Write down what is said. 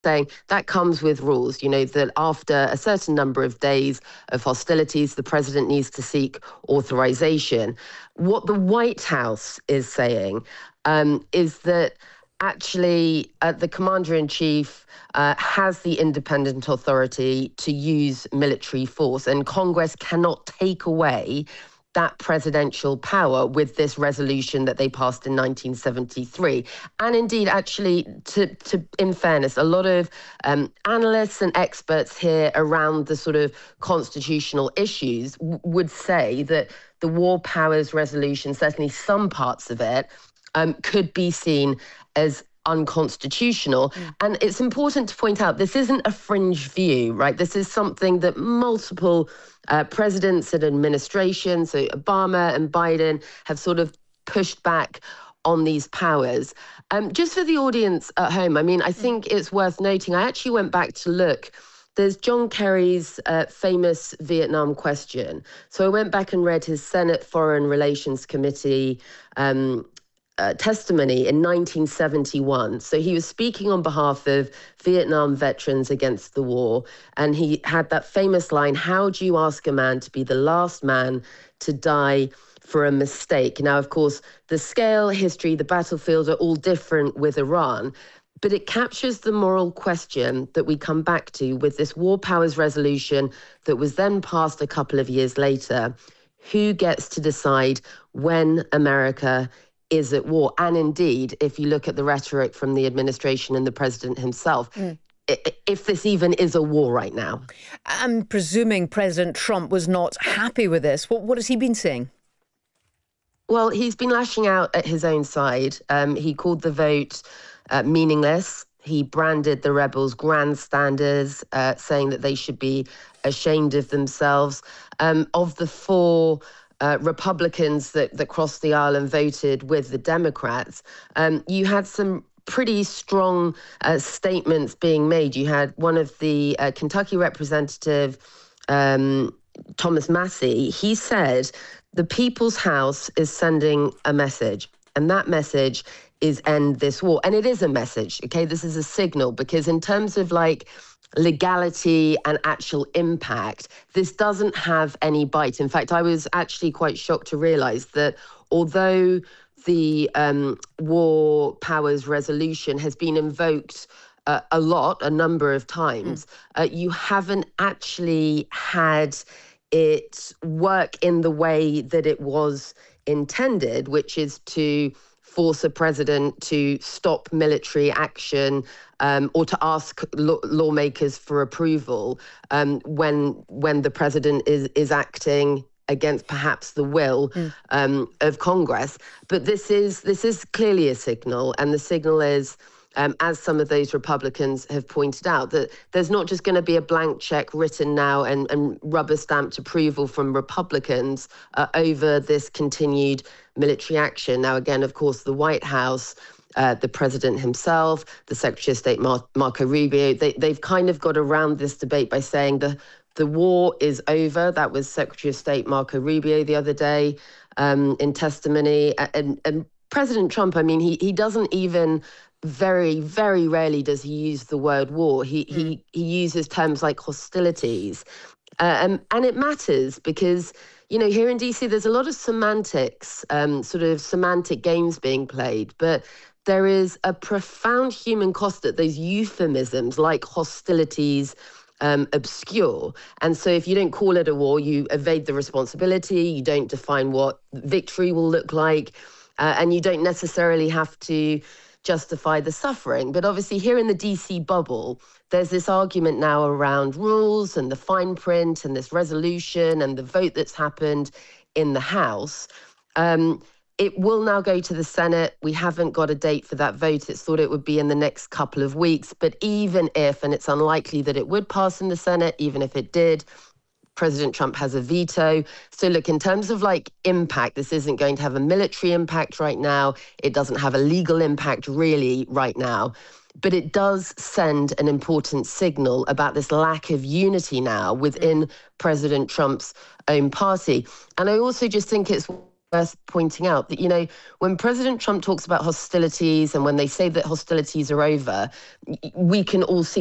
saying that comes with rules, that after a certain number of days of hostilities, the president needs to seek authorization. What the White House is saying is that actually the commander-in-chief has the independent authority to use military force, and Congress cannot take away that presidential power with this resolution that they passed in 1973. And indeed, actually, in fairness, a lot of analysts and experts here around the sort of constitutional issues would say that the War Powers Resolution, certainly some parts of it, could be seen as unconstitutional. And it's important to point out, this isn't a fringe view, right? This is something that multiple presidents and administrations, so Obama and Biden, have sort of pushed back on these powers. Just for the audience at home, I think it's worth noting, I actually went back to look. There's John Kerry's famous Vietnam question. So I went back and read his Senate Foreign Relations Committee testimony in 1971. So he was speaking on behalf of Vietnam veterans against the war. And he had that famous line, "How do you ask a man to be the last man to die for a mistake?" Now, of course, the scale, history, the battlefield are all different with Iran. But it captures the moral question that we come back to with this War Powers Resolution that was then passed a couple of years later. Who gets to decide when America is at war? And indeed, if you look at the rhetoric from the administration and the president himself, if this even is a war right now. I'm presuming President Trump was not happy with this. What has he been saying? Well, he's been lashing out at his own side. He called the vote meaningless. He branded the rebels grandstanders, saying that they should be ashamed of themselves. Of the four Republicans that crossed the aisle and voted with the Democrats, you had some pretty strong statements being made. You had one of the Kentucky representative, Thomas Massie. He said, the People's House is sending a message, and that message is end this war. And it is a message, okay? This is a signal, because in terms of legality and actual impact, this doesn't have any bite. In fact, I was actually quite shocked to realize that although the War Powers Resolution has been invoked a number of times, you haven't actually had it work in the way that it was intended, which is to force a president to stop military action or to ask lawmakers for approval when the president is acting against perhaps the will of Congress. But this is clearly a signal, and the signal is, as some of those Republicans have pointed out, that there's not just going to be a blank check written now and rubber-stamped approval from Republicans over this continued military action. Now, again, of course, the White House, the president himself, the Secretary of State Marco Rubio, they've kind of got around this debate by saying the war is over. That was Secretary of State Marco Rubio the other day in testimony. And President Trump, he doesn't even... Very, very rarely does he use the word war. He uses terms like hostilities. And it matters because, here in DC, there's a lot of semantics, sort of semantic games being played. But there is a profound human cost that those euphemisms like hostilities obscure. And so if you don't call it a war, you evade the responsibility, you don't define what victory will look like, and you don't necessarily have to justify the suffering. But obviously here in the DC bubble, there's this argument now around rules and the fine print and this resolution and the vote that's happened in the House. It will now go to the Senate. We haven't got a date for that vote. It's thought it would be in the next couple of weeks. But even if, and it's unlikely that it would pass in the Senate, even if it did, President Trump has a veto. So look, in terms of impact, this isn't going to have a military impact right now. It doesn't have a legal impact really right now. But it does send an important signal about this lack of unity now within President Trump's own party. And I also just think it's worth pointing out that, when President Trump talks about hostilities and when they say that hostilities are over, we can all see